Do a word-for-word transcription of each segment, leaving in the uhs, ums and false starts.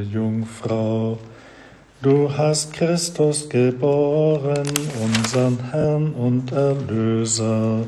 Jungfrau, du hast Christus geboren, unseren Herrn und Erlöser.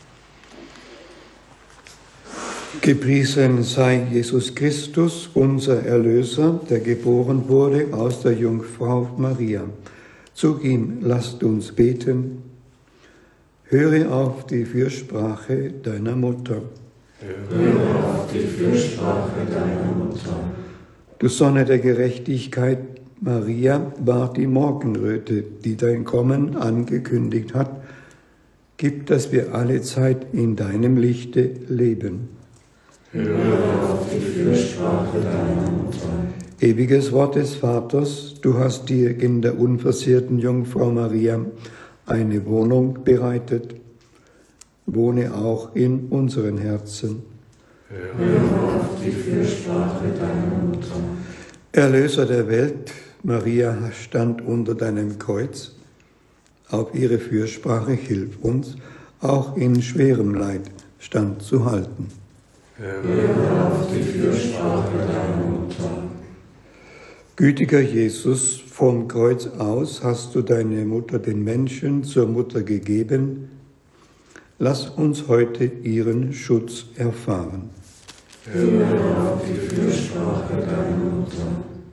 Gepriesen sei Jesus Christus, unser Erlöser, der geboren wurde aus der Jungfrau Maria. Zu ihm lasst uns beten. Höre auf die Fürsprache deiner Mutter. Höre auf die Fürsprache deiner Mutter. Du Sonne der Gerechtigkeit, Maria, war die Morgenröte, die dein Kommen angekündigt hat. Gib, dass wir alle Zeit in deinem Lichte leben. Höre auf die Fürsprache deiner Mutter. Ewiges Wort des Vaters, du hast dir in der unversehrten Jungfrau Maria eine Wohnung bereitet. Wohne auch in unseren Herzen. Höre auf die Fürsprache deiner Mutter. Erlöser der Welt, Maria stand unter deinem Kreuz. Auf ihre Fürsprache hilf uns, auch in schwerem Leid standzuhalten. Höre auf die Fürsprache deiner Mutter. Gütiger Jesus, vom Kreuz aus hast du deine Mutter den Menschen zur Mutter gegeben. Lass uns heute ihren Schutz erfahren. Höre auf die Fürsprache deiner Mutter.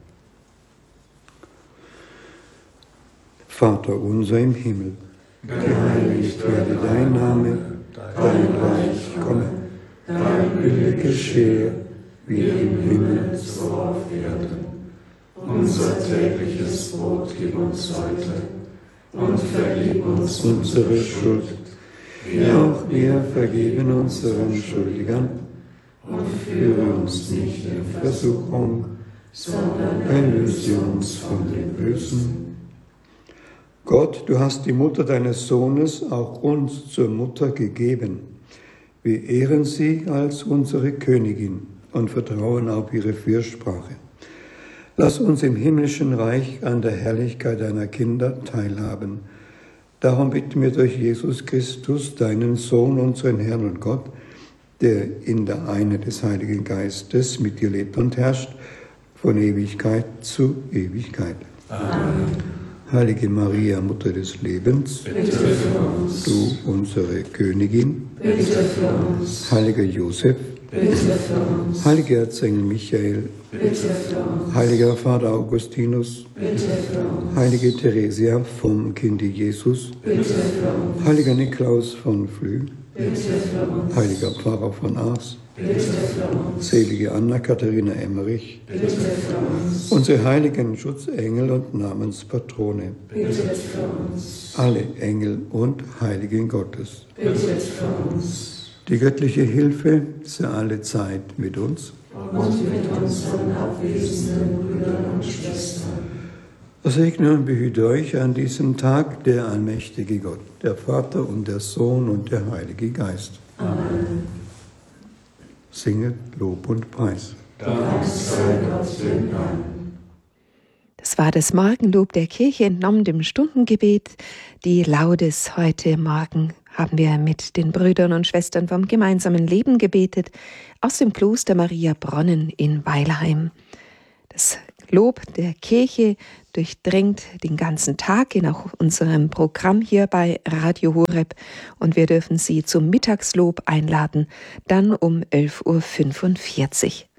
Vater unser im Himmel, geheiligt werde dein Name, dein Reich komme, dein Wille geschehe, wie im Himmel so auf Erden. Unser tägliches Brot gib uns heute und vergib uns Unsere Schuld, wie auch wir vergeben unseren Schuldigern, und führe uns nicht in Versuchung, sondern erlöse uns von dem Bösen. Gott, du hast die Mutter deines Sohnes auch uns zur Mutter gegeben. Wir ehren sie als unsere Königin und vertrauen auf ihre Fürsprache. Lass uns im himmlischen Reich an der Herrlichkeit deiner Kinder teilhaben. Darum bitten wir durch Jesus Christus, deinen Sohn, unseren Herrn und Gott, der in der Einheit des Heiligen Geistes mit dir lebt und herrscht, von Ewigkeit zu Ewigkeit. Amen. Heilige Maria, Mutter des Lebens, Bitte für uns. du unsere Königin, Bitte für uns. Heiliger Josef, Bitte für uns. Heiliger Erzengel Michael, Bitte für uns. Heiliger Vater Augustinus, Bitte für uns. Heilige Theresia vom Kinde Jesus, Bitte für uns. Heiliger Niklaus von Flü, Bitte für uns. Heiliger Pfarrer von Ars, Bitte für uns. selige Anna-Katharina Emmerich, Bitte für uns. unsere heiligen Schutzengel und Namenspatrone, Bitte für uns. alle Engel und Heiligen Gottes. Bitte für uns. Die göttliche Hilfe sei alle Zeit mit uns. Und mit unseren abwesenden Brüdern und Schwestern. Segne und behüte euch an diesem Tag der allmächtige Gott, der Vater und der Sohn und der Heilige Geist. Amen. Singet Lob und Preis. Dank sei Gott dem Herrn. Das war das Morgenlob der Kirche entnommen dem Stundengebet. Die Laudes heute Morgen haben wir mit den Brüdern und Schwestern vom gemeinsamen Leben gebetet aus dem Kloster Maria Bronnen in Weilheim. Das Lob der Kirche durchdringt den ganzen Tag in auch unserem Programm hier bei Radio Horeb und wir dürfen Sie zum Mittagslob einladen, dann um elf Uhr fünfundvierzig.